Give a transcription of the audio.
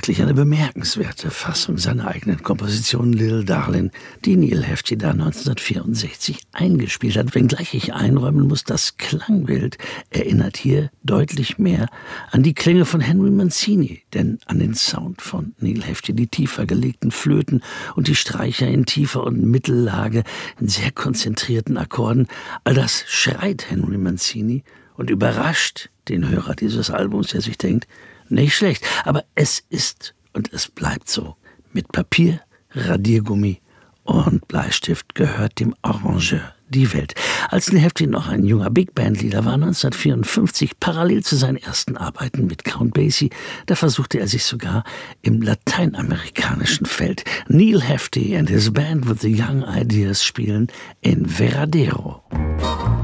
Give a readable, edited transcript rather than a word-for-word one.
wirklich eine bemerkenswerte Fassung seiner eigenen Komposition Little Darlin', die Neal Hefti da 1964 eingespielt hat, wenngleich ich einräumen muss, das Klangbild erinnert hier deutlich mehr an die Klänge von Henry Mancini, denn an den Sound von Neal Hefti, die tiefer gelegten Flöten und die Streicher in tiefer und Mittellage in sehr konzentrierten Akkorden, all das schreit Henry Mancini und überrascht den Hörer dieses Albums, der sich denkt, nicht schlecht, aber es ist und es bleibt so. Mit Papier, Radiergummi und Bleistift gehört dem Arrangeur die Welt. Als Neal Hefti noch ein junger Big-Band-Leader war, 1954, parallel zu seinen ersten Arbeiten mit Count Basie, da versuchte er sich sogar im lateinamerikanischen Feld. Neal Hefti and his band with the Young Ideas spielen in Veradero.